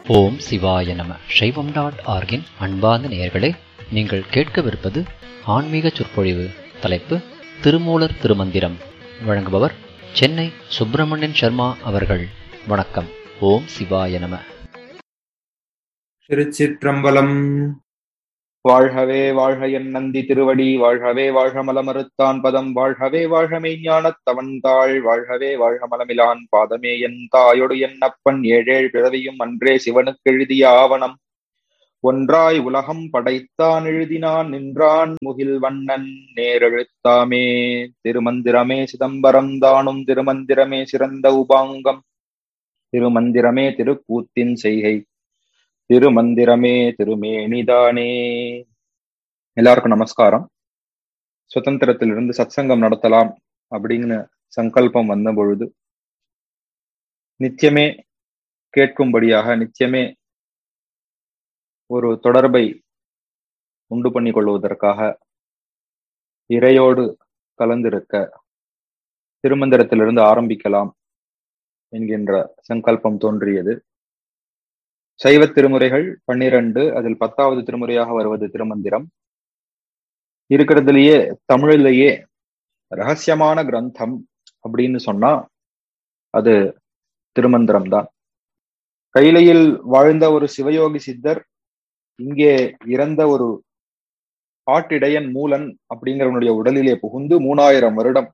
ஓம் சிவாய நம. சைவம்.org-இன் அன்பார்ந்த நேயர்களே, நீங்கள் கேட்கவிருப்பது ஆன்மீக சொற்பொழிவு. தலைப்பு திருமூலர் திருமந்திரம். வழங்குபவர் சென்னை சுப்பிரமணியன் சர்மா அவர்கள். வணக்கம். ஓம் சிவாய நம. திருச்சிற்றம்பலம். வாழ்கவே வாழ்க என் நந்தி திருவடி, வாழ்கவே வாழ்க மலமறுத்தான் பதம், வாழ்கவே வாழ்க மெய்ஞானத் தவன்தாள், வாழ்கவே வாழ்க மலமிலான் பாதமே என் தாயொடு என் அப்பன், ஏழேழ் பிறவியும் அன்றே சிவனுக்கு எழுதிய ஆவணம் ஒன்றாய் உலகம் படைத்தான் எழுதினான் நின்றான் முகில் வண்ணன் நேரெழுத்தாமே. திருமந்திரமே சிதம்பரம் தானும், திருமந்திரமே சிறந்த உபாங்கம், திருமந்திரமே திருக்கூத்தின் செய்கை, திருமந்திரமே திருமேனிதானே. எல்லாருக்கும் நமஸ்காரம். சுதந்திரத்திலிருந்து சத்சங்கம் நடத்தலாம் அப்படின்னு சங்கல்பம் வந்த பொழுது நிச்சயமே கேட்கும்படியாக, நிச்சயமே ஒரு தொடர்பை உண்டு பண்ணி கொள்வதற்காக, இறையோடு கலந்திருக்க திருமந்திரத்திலிருந்து ஆரம்பிக்கலாம் என்கின்ற சங்கல்பம் தோன்றியது. சைவ திருமுறைகள் 12, அதில் 10வது திருமுறையாக வருவது திருமந்திரம். இருக்கிறதுலயே தமிழிலேயே ரகசியமான கிரந்தம் அப்படின்னு சொன்னா அது திருமந்திரம் தான். கைலையில் வாழ்ந்த ஒரு சிவயோகி சித்தர், இங்கே இறந்த ஒரு ஆட்டிடையன் மூலன் அப்படிங்கிறவனுடைய உடலிலே புகுந்து 3000 வருடம்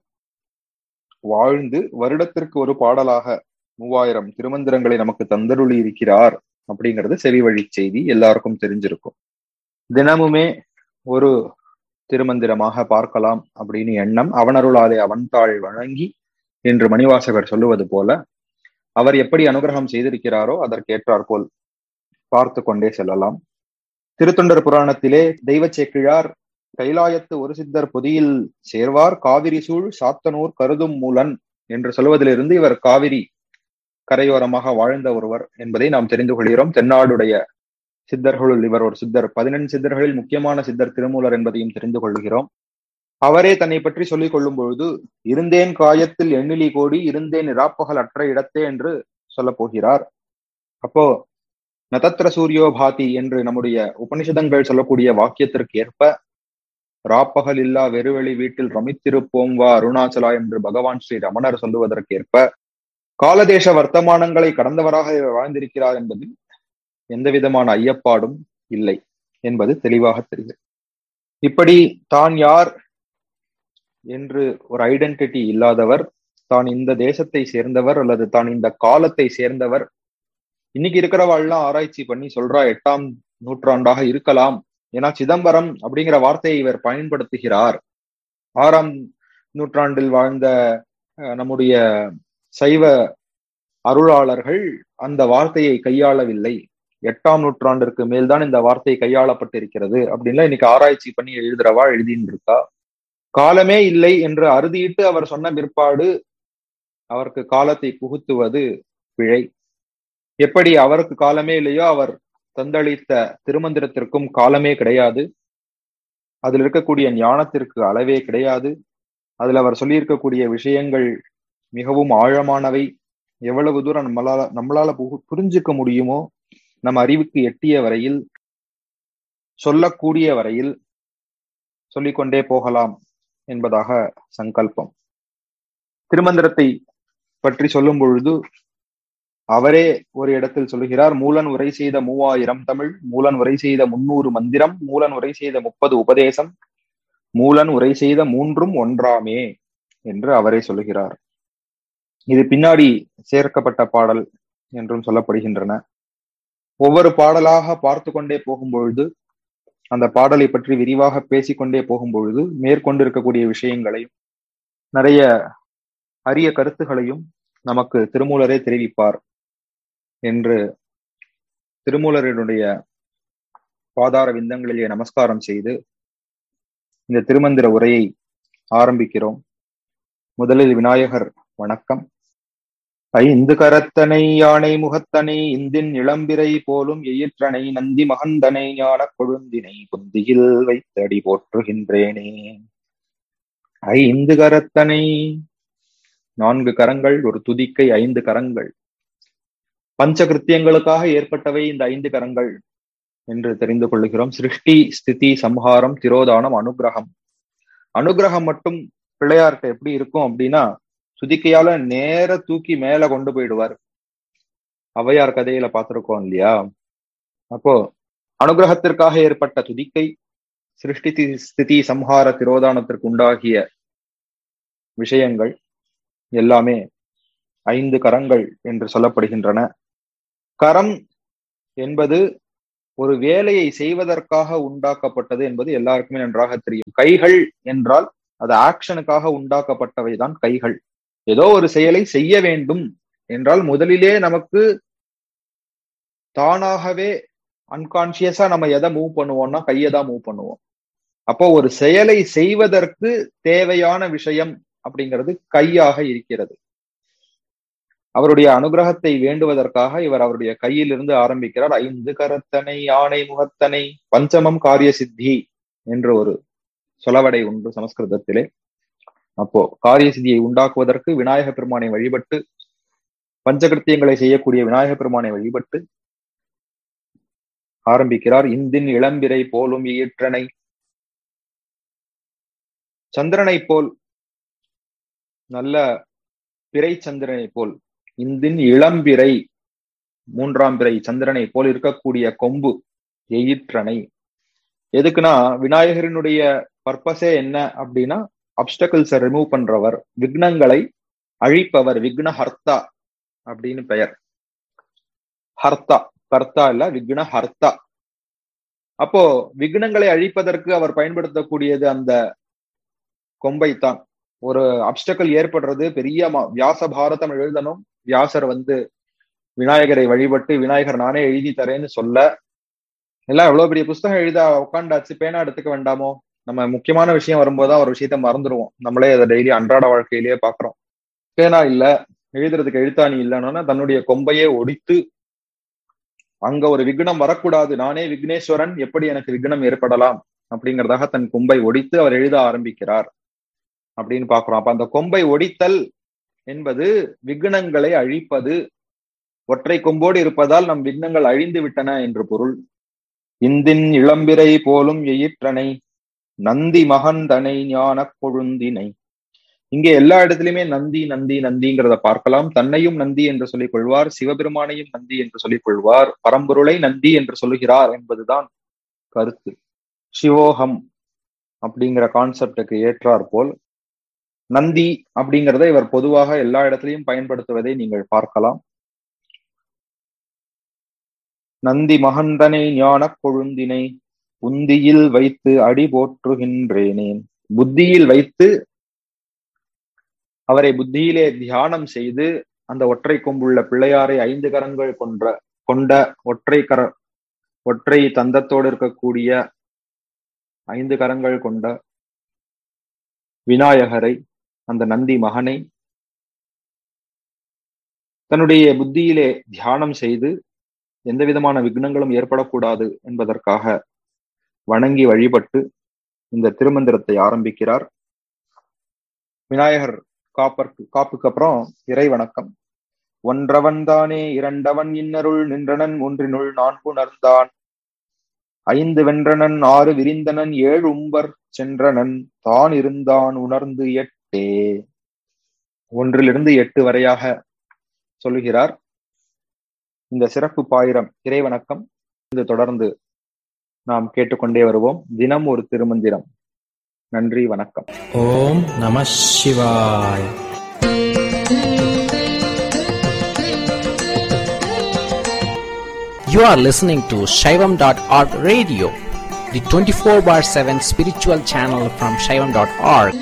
வாழ்ந்து வருடத்திற்கு ஒரு பாடலாக 3000 திருமந்திரங்களை நமக்கு தந்தருளி இருக்கிறார் அப்படிங்கிறது செவி வழி செய்தி, எல்லாருக்கும் தெரிஞ்சிருக்கும். தினமுமே ஒரு திருமந்திரமாக பார்க்கலாம் அப்படின்னு எண்ணம். அவனருளாலே அவன்தாள் வழங்கி என்று மணிவாசகர் சொல்லுவது போல, அவர் எப்படி அனுகிரகம் செய்திருக்கிறாரோ அதற்கேற்றாற்போல் பார்த்து கொண்டே செல்லலாம். திருத்தொண்டர் புராணத்திலே தெய்வ சேக்கிழார் கைலாயத்து ஒரு சித்தர் பொதியில் சேர்வார் காவிரி சூழ் சாத்தனூர் கருதும் மூலன் என்று சொல்வதிலிருந்து இவர் காவிரி கரையோரமாக வாழ்ந்த ஒருவர் என்பதை நாம் தெரிந்து கொள்கிறோம். தென்னாடுடைய சித்தர்களுள் இவர் ஒரு சித்தர். 14 சித்தர்களில் முக்கியமான சித்தர் திருமூலர் என்பதையும் தெரிந்து கொள்கிறோம். அவரே தன்னை பற்றி சொல்லிக் கொள்ளும் பொழுது, இருந்தேன் காயத்தில் எண்ணிலி கோடி, இருந்தேன் இராப்பகல் அற்ற இடத்தே என்று சொல்ல போகிறார். அப்போ நதத்திர சூரியோ பாதி என்று நம்முடைய உபனிஷதங்கள் சொல்லக்கூடிய வாக்கியத்திற்கு ஏற்ப, ராப்பகல் இல்லா வெறுவெளி வீட்டில் ரமித்திருப்போம் வா அருணாச்சலா என்று பகவான் ஸ்ரீ ரமணர் சொல்லுவதற்கேற்ப காலதேச வர்த்தமானங்களை கடந்தவராக வாழ்ந்திருக்கிறார் என்பதில் எந்த விதமான ஐயப்பாடும் இல்லை என்பது தெளிவாக தெரிகிறது. இப்படி தான் யார் என்று ஒரு ஐடென்டிட்டி இல்லாதவர், தான் இந்த தேசத்தை சேர்ந்தவர் அல்லது தான் இந்த காலத்தை சேர்ந்தவர், இன்னைக்கு இருக்கிறவாள்லாம் ஆராய்ச்சி பண்ணி சொல்றா 8ஆம் நூற்றாண்டாக இருக்கலாம். ஏன்னா சிதம்பரம் அப்படிங்கிற வார்த்தையை இவர் பயன்படுத்துகிறார். 6ஆம் நூற்றாண்டில் வாழ்ந்த நம்முடைய சைவ அருளாளர்கள் அந்த வார்த்தையை கையாளவில்லை. 8ஆம் நூற்றாண்டிற்கு மேல்தான் இந்த வார்த்தை கையாளப்பட்டிருக்கிறது அப்படின்லாம் இன்னைக்கு ஆராய்ச்சி பண்ணி எழுதுறவா எழுதின்னு இருக்கா. காலமே இல்லை என்று அறுதியிட்டு அவர் சொன்ன பிற்பாடு அவருக்கு காலத்தை புகுத்துவது பிழை. எப்படி அவருக்கு காலமே இல்லையோ, அவர் தந்தளித்த திருமந்திரத்திற்கும் காலமே கிடையாது. அதில் இருக்கக்கூடிய ஞானத்திற்கு அளவே கிடையாது. அதில் அவர் சொல்லியிருக்கக்கூடிய விஷயங்கள் மிகவும் ஆழமானவை. எவ்வளவு தூரம் நம்மளால புரிஞ்சுக்க முடியுமோ, நம் அறிவுக்கு எட்டிய வரையில், சொல்லக்கூடிய வரையில் சொல்லிக்கொண்டே போகலாம் என்பதாக சங்கல்பம். திருமந்திரத்தை பற்றி சொல்லும் பொழுது அவரே ஒரு இடத்தில் சொல்லுகிறார், மூலன் உரை செய்த 3000 தமிழ், மூலன் உரை செய்த 300 மந்திரம், மூலன் உரை செய்த 30 உபதேசம், மூலன் உரை செய்த 3ம் ஒன்றாமே என்று அவரே சொல்லுகிறார். இது பின்னாடி சேர்க்கப்பட்ட பாடல் என்றும் சொல்லப்படுகின்றன. ஒவ்வொரு பாடலாக பார்த்து கொண்டே போகும் பொழுது, அந்த பாடலை பற்றி விரிவாக பேசிக்கொண்டே போகும் பொழுது மேற்கொண்டு இருக்கக்கூடிய விஷயங்களையும் நிறைய அரிய கருத்துகளையும் நமக்கு திருமூலரே தெரிவிப்பார் என்று திருமூலரினுடைய பாதார விந்தங்களிலே நமஸ்காரம் செய்து இந்த திருமந்திர உரையை ஆரம்பிக்கிறோம். முதலில் விநாயகர் வணக்கம். ஐந்து கரத்தனை யானை முகத்தனை இந்தின் இளம்பிரை போலும் எயிற்றனை நந்தி மகந்தனை ஞான கொழுந்தினை குந்தியில் வைத்தடி போற்றுகின்றேனே. ஐந்து கரத்தனை, 4 கரங்கள், ஒரு துதிக்கை 5 கரங்கள். பஞ்சகிருத்தியங்களுக்காக ஏற்பட்டவை இந்த 5 கரங்கள் என்று தெரிந்து கொள்ளுகிறோம். சிருஷ்டி, ஸ்திதி, சம்ஹாரம், திரோதானம், அனுகிரகம். அனுகிரகம் மட்டும் பிள்ளையார்கிட்ட எப்படி இருக்கும் அப்படின்னா, துதிக்கையால நேர தூக்கி மேல கொண்டு போயிடுவார். ஔவையார் கதையில பார்த்திருக்கோம் இல்லையா? அப்போ அனுகிரகத்திற்காக ஏற்பட்ட துதிக்கை, சிருஷ்டி, ஸ்திதி, சம்ஹார, திரோதானத்திற்கு உண்டாகிய விஷயங்கள் எல்லாமே 5 கரங்கள் என்று சொல்லப்படுகின்றன. கரம் என்பது ஒரு வேலையை செய்வதற்காக உண்டாக்கப்பட்டது என்பது எல்லாருக்குமே நன்றாக தெரியும். கைகள் என்றால் அது ஆக்ஷனுக்காக உண்டாக்கப்பட்டவைதான் கைகள். ஏதோ ஒரு செயலை செய்ய வேண்டும் என்றால் முதலிலே நமக்கு தானாகவே அன்கான்சியஸா நம்ம எதை மூவ் பண்ணுவோம்னா கையை தான் மூவ் பண்ணுவோம். அப்போ ஒரு செயலை செய்வதற்கு தேவையான விஷயம் அப்படிங்கிறது கையாக இருக்கிறது. அவருடைய அனுகிரகத்தை வேண்டுவதற்காக இவர் அவருடைய கையிலிருந்து ஆரம்பிக்கிறார். 5 கரத்தனை யானை முகத்தனை பஞ்சமம் காரிய சித்தி என்று ஒரு சொலவடை உண்டு சமஸ்கிருதத்திலே. அப்போ காரிய சித்தியை உண்டாக்குவதற்கு விநாயக பெருமானை வழிபட்டு, பஞ்சகிருத்தியங்களை செய்யக்கூடிய விநாயக பெருமானை வழிபட்டு ஆரம்பிக்கிறார். இந்தின் இளம்பிரை போலும் ஈற்றனை, சந்திரனை போல், நல்ல பிறை சந்திரனை போல், இந்தின் இளம்பிறை 3ஆம் பிறை சந்திரனை போல் இருக்கக்கூடிய கொம்பு எயிற்றனை. எதுக்குன்னா விநாயகரினுடைய பர்பஸே என்ன அப்படின்னா, அப்டக்கிள்ஸை ரிமூவ் பண்றவர், விக்னங்களை அழிப்பவர், விக்ன ஹர்த்தா அப்படின்னு பெயர். ஹர்த்தா, கர்த்தா இல்ல, விக்ன ஹர்த்தா. அப்போ விக்னங்களை அழிப்பதற்கு அவர் பயன்படுத்தக்கூடியது அந்த கொம்பைத்தான். ஒரு அப்டக்கிள் ஏற்படுறது, பெரிய வியாச பாரதம் எழுதணும், வியாசர் விநாயகரை வழிபட்டு விநாயகர் நானே எழுதி தரேன்னு சொல்ல, எல்லாம் எவ்வளவு பெரிய புஸ்தகம் எழுத உட்காண்டாச்சு, பேனா எடுத்துக்க வேண்டாமோ? நம்ம முக்கியமான விஷயம் வரும்போதுதான் ஒரு விஷயத்த மறந்துடுவோம். நம்மளே அதை டெய்லி அன்றாட வாழ்க்கையிலேயே பாக்குறோம். பேனா இல்ல, எழுதுறதுக்கு எழுத்தாணி இல்லைன்னா தன்னுடைய கொம்பையே ஒடித்து, அங்க ஒரு விக்னம் வரக்கூடாது, நானே விக்னேஸ்வரன், எப்படி எனக்கு விக்னம் ஏற்படலாம் அப்படிங்கிறதாக தன் கொம்பை ஒடித்து அவர் எழுத ஆரம்பிக்கிறார் அப்படின்னு பாக்குறோம். அப்ப அந்த கொம்பை ஒடித்தல் என்பது விக்னங்களை அழிப்பது. ஒற்றை கொம்போடு இருப்பதால் நம் விக்னங்கள் அழிந்து விட்டன என்று பொருள். இந்தின் இளம்பிரை போலும் எயிற்றனை நந்தி மகந்தனை ஞான கொழுந்தினை. இங்கே எல்லா இடத்துலயுமே நந்தி நந்தி நந்திங்கிறத பார்க்கலாம். தன்னையும் நந்தி என்று சொல்லிக் கொள்வார், சிவபெருமானையும் நந்தி என்று சொல்லிக் கொள்வார், பரம்பொருளை நந்தி என்று சொல்லுகிறார் என்பதுதான் கருத்து. சிவோகம் அப்படிங்கிற கான்செப்டுக்கு ஏற்றார் போல் நந்தி அப்படிங்கிறத இவர் பொதுவாக எல்லா இடத்திலையும் பயன்படுத்துவதை நீங்கள் பார்க்கலாம். நந்தி மகந்தனை ஞான கொழுந்தினை புந்தியில் வைத்து அடி போற்றுகின்றேனேன். புத்தியில் வைத்து அவரை புத்தியிலே தியானம் செய்து அந்த ஒற்றை கொம்புள்ள பிள்ளையாரை 5 கரங்கள் கொண்ட ஒற்றை தந்தத்தோடு இருக்கக்கூடிய 5 கரங்கள் கொண்ட விநாயகரை, அந்த நந்தி மகனை தன்னுடைய புத்தியிலே தியானம் செய்து எந்த விதமான விக்னங்களும் ஏற்படக்கூடாது என்பதற்காக வணங்கி வழிபட்டு இந்த திருமந்திரத்தை ஆரம்பிக்கிறார். விநாயகர் காப்புக்கு அப்புறம் இறை வணக்கம். ஒன்றவன் தானே இரண்டவன் இன்னருள் நின்றனன் ஒன்றினுள் 4 உணர்ந்தான் 5 வென்றனன் 6 விரிந்தனன் 7 உம்பர் சென்றனன் தான் இருந்தான் உணர்ந்து 8. 1 to 8 வரையாக சொல்லுகிறார். இந்த சிறப்பு பாயிரம் இறைவணக்கம் தொடர்ந்து நாம் கேட்டுக்கொண்டே வருவோம். தினம் ஒரு திருமந்திரம். நன்றி, வணக்கம். ஓம் நம சிவாய். You are listening to Shaivam.org radio, the 24/7 spiritual channel from Shaivam.org.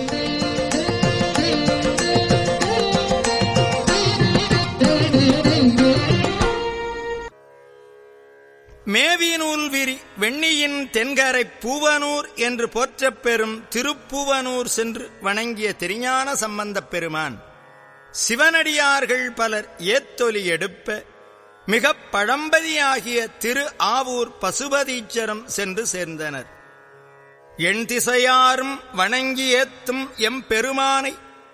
மேவினூல் விரி வெண்ணியின் தென்கரை பூவனூர் என்று போற்றப் பெறும் திருப்பூவனூர் சென்று வணங்கிய திருஞான சம்பந்தப் பெருமான் சிவனடியார்கள் பலர் ஏத்தொலி எடுப்ப மிகப் பழம்பதியாகிய திரு ஆவூர் பசுபதீச்சரம் சென்று சேர்ந்தனர். எண் திசையாரும் வணங்கி ஏத்தும் எம் பெருமானை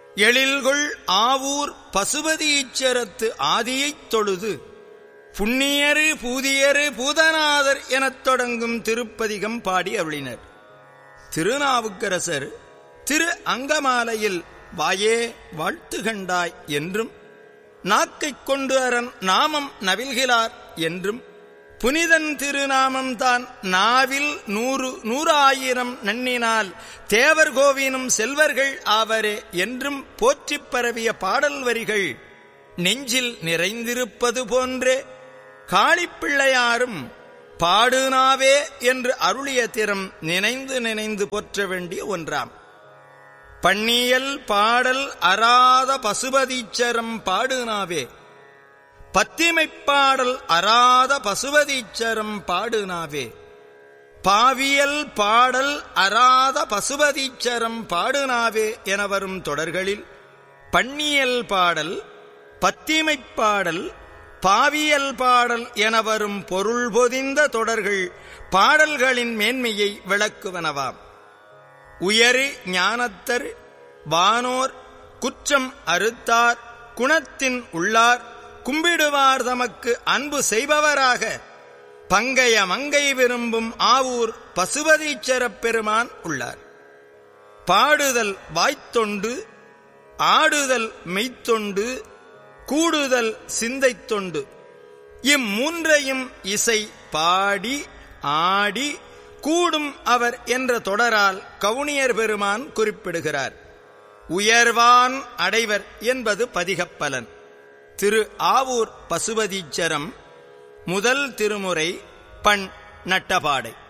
எழில்கொள் ஆவூர் பசுபதீச்சரத்து ஆதியைத் தொழுது புண்ணியரு பூதியரு பூதநாதர் எனத் தொடங்கும் திருப்பதிகம் பாடி அருளினர். திருநாவுக்கரசர் திரு அங்கமாலையில் வாயே வாழ்த்து கண்டாய் என்றும், நாக்கைக் கொண்டு அரண் நாமம் நவில்கிறார் என்றும், புனிதன் திருநாமம் தான் நாவில் 100,000 நன்னினால் தேவர் கோவினும் செல்வர்கள் ஆவரே என்றும் போற்றிப் பரவிய பாடல் வரிகள் நெஞ்சில் நிறைந்திருப்பது போன்றே காளிப்பிள்ளையாரும் பாடுனாவே என்று அருளிய திறம் நினைந்து நினைந்து போற்ற வேண்டிய ஒன்றாம். பண்ணியல் பாடல் அராத பசுபதீச்சரம் பாடுனாவே, பத்திமைப்பாடல் அராத பசுபதீச்சரம் பாடுனாவே, பாவியல் பாடல் அராத பசுபதீச்சரம் பாடுனாவே என வரும் தொடர்களில் பண்ணியல் பாடல், பத்திமைப்பாடல், பாவியல் பாடல் என வரும் பொருள் பொதிந்த தொடர்கள் பாடல்களின் மேன்மையை விளக்குவனவாம். உயரு ஞானத்தர் வானோர் குற்றம் அறுத்தார் குணத்தின் உள்ளார் கும்பிடுவார் தமக்கு அன்பு செய்பவராக பங்கைய மங்கை விரும்பும் ஆவூர் பசுபதீச்சரப் பெருமான் உள்ளார். பாடுதல் வாய்த்தொண்டு, ஆடுதல் மெய்த்தொண்டு, கூடுதல் சிந்தைத் தொண்டு, இம்மூன்றையும் இசை பாடி ஆடி கூடும் அவர் என்ற தொடரால் கவுனியர் பெருமான் குறிப்பிடுகிறார். உயர்வான் அடைவர் என்பது பதிகப்பலன். திரு ஆவூர் பசுபதீச்சரம் முதல் திருமுறை பண் நட்டபாடை.